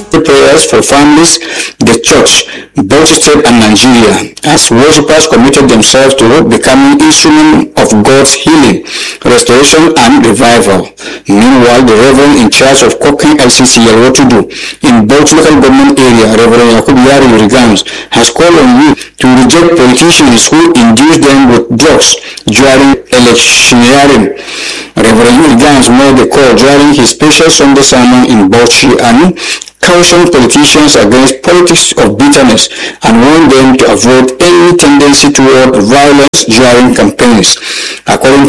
prayers for families, the church, both state and Nigeria, as worshippers committed themselves to becoming instruments of God's healing, restoration, and revival. Meanwhile, the Reverend in charge of Kokin LCC Yalwatudu in both local government area, Reverend Yakubu Yari Rigams, has called on you to reject politicians who induce them with drugs during electioneering. Reverend Rigams made the call during his special Sunday sermon in Bauchi and cautioned politicians against politics of bitterness and warned them to avoid any tendency toward violence during campaigns. According to